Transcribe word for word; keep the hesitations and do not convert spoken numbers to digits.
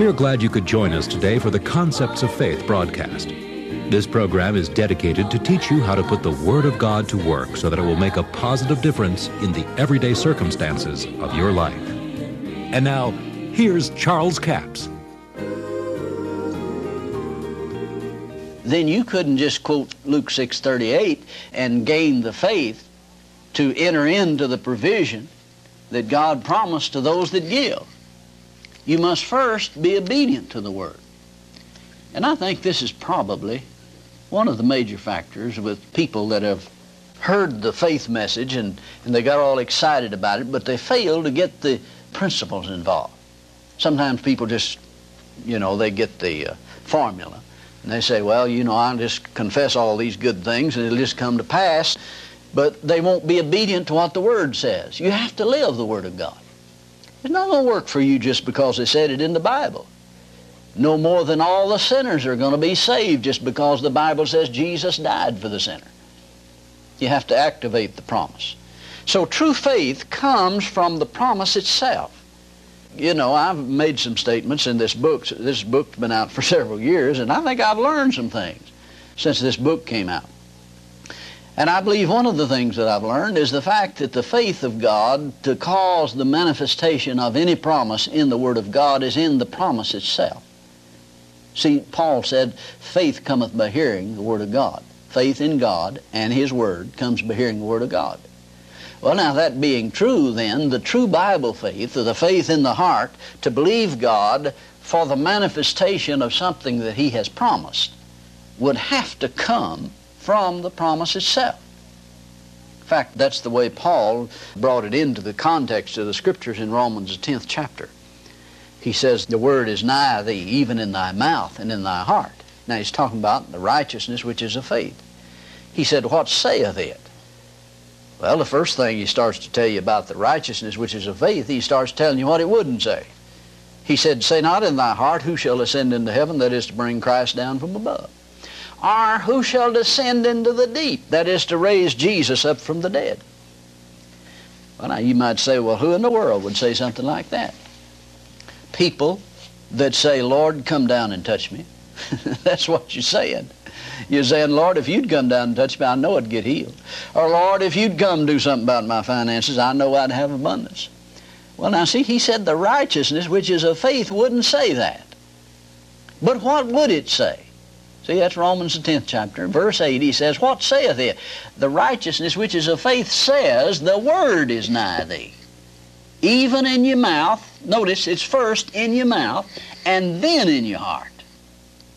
are glad you could join us today for the Concepts of Faith broadcast. This program is dedicated to teach you how to put the Word of God to work so that it will make a positive difference in the everyday circumstances of your life. And now, here's Charles Capps. Then you couldn't just quote Luke six thirty-eight and gain the faith to enter into the provision that God promised to those that give. You must first be obedient to the Word. And I think this is probably one of the major factors with people that have heard the faith message and, and they got all excited about it, but they fail to get the principles involved. Sometimes people just, you know, they get the uh, formula. And they say, well, you know, I'll just confess all these good things and it'll just come to pass. But they won't be obedient to what the Word says. You have to live the Word of God. It's not going to work for you just because they said it in the Bible. No more than all the sinners are going to be saved just because the Bible says Jesus died for the sinner. You have to activate the promise. So true faith comes from the promise itself. You know, I've made some statements in this book. This book's been out for several years, and I think I've learned some things since this book came out. And I believe one of the things that I've learned is the fact that the faith of God to cause the manifestation of any promise in the Word of God is in the promise itself. See, Paul said, faith cometh by hearing the Word of God. Faith in God and His Word comes by hearing the Word of God. Well, now, that being true, then, the true Bible faith, or the faith in the heart, to believe God for the manifestation of something that He has promised, would have to come from the promise itself. In fact, that's the way Paul brought it into the context of the Scriptures in Romans, the tenth chapter. He says, the Word is nigh thee, even in thy mouth and in thy heart. Now, he's talking about the righteousness which is of faith. He said, what saith it? Well, the first thing he starts to tell you about the righteousness which is of faith, he starts telling you what it wouldn't say. He said, say not in thy heart, who shall ascend into heaven, that is to bring Christ down from above. Or who shall descend into the deep, that is to raise Jesus up from the dead. Well, now you might say, well, who in the world would say something like that? People that say, Lord, come down and touch me. That's what you're saying. You're saying, Lord, if you'd come down and touch me, I know I'd get healed. Or, Lord, if you'd come do something about my finances, I know I'd have abundance. Well, now, see, he said the righteousness which is of faith wouldn't say that. But what would it say? See, that's Romans the tenth chapter. Verse eight, he says, what saith it? The righteousness which is of faith says, the Word is nigh thee. Even in your mouth. Notice, it's first in your mouth and then in your heart.